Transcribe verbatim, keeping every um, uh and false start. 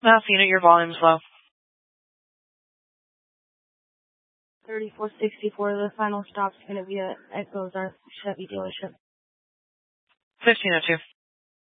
Mouth unit, your volume's low. thirty-four sixty-four, the final stop's going to be at Echoes, our Chevy dealership. fifteen oh two.